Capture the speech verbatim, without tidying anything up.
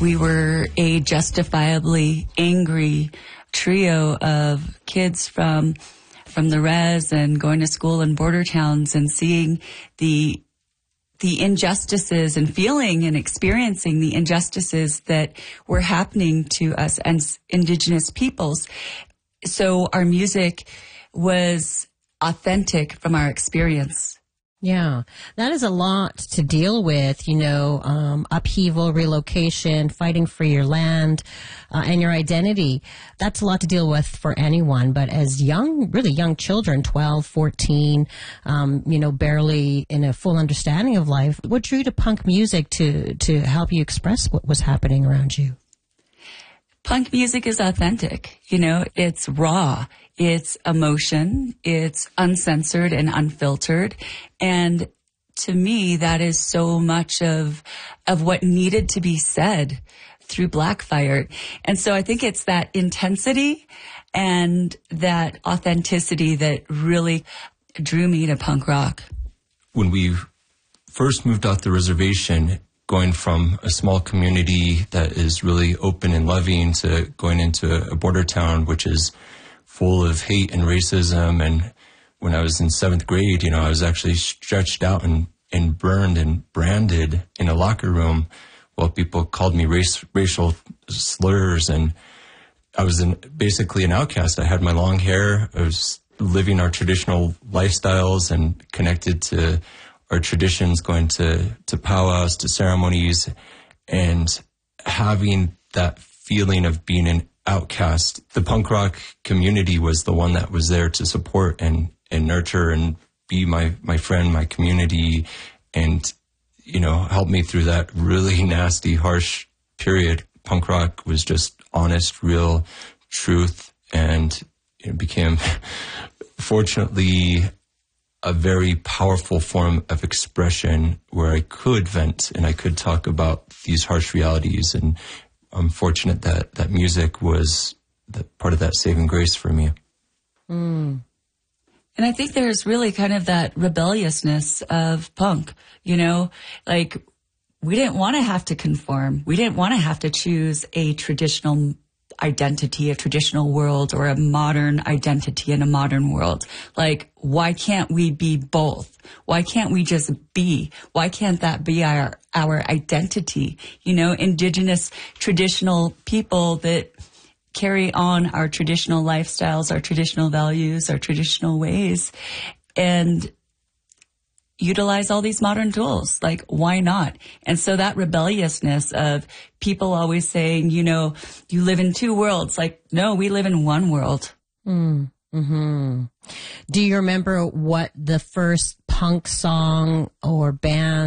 We were a justifiably angry trio of kids from from the res and going to school in border towns and seeing the the injustices and feeling and experiencing the injustices that were happening to us as Indigenous peoples. So our music was authentic from our experience. Yeah, that is a lot to deal with, you know, um, upheaval, relocation, fighting for your land, uh, and your identity. That's a lot to deal with for anyone. But as young, really young children, twelve, fourteen, um, you know, barely in a full understanding of life, what drew you to punk music to, to help you express what was happening around you? Punk music is authentic. You know, it's raw. It's emotion. It's uncensored and unfiltered. And to me, that is so much of, of what needed to be said through Blackfire. And so I think it's that intensity and that authenticity that really drew me to punk rock. When we first moved off the reservation, going from a small community that is really open and loving to going into a border town, which is full of hate and racism. And when I was in seventh grade, you know, I was actually stretched out and, and burned and branded in a locker room while people called me race, racial slurs. And I was in, basically an outcast. I had my long hair. I was living our traditional lifestyles and connected to our traditions, going to, to powwows, to ceremonies, and having that feeling of being an outcast. The punk rock community was the one that was there to support and, and nurture and be my, my friend, my community, and, you know, help me through that really nasty, harsh period. Punk rock was just honest, real truth, and it became, fortunately, a very powerful form of expression where I could vent and I could talk about these harsh realities. And I'm fortunate that that music was the, part of that saving grace for me. Mm. And I think there's really kind of that rebelliousness of punk, you know, like we didn't want to have to conform. We didn't want to have to choose a traditional identity, a traditional world, or a modern identity in a modern world. Like, why can't we be both? Why can't we just be? Why can't that be our, our identity? You know, Indigenous traditional people that carry on our traditional lifestyles, our traditional values, our traditional ways, and utilize all these modern tools. Like, why not? And so that rebelliousness of people always saying, you know, you live in two worlds. Like, no, we live in one world. Mm, mm-hmm. Do you remember what the first punk song or band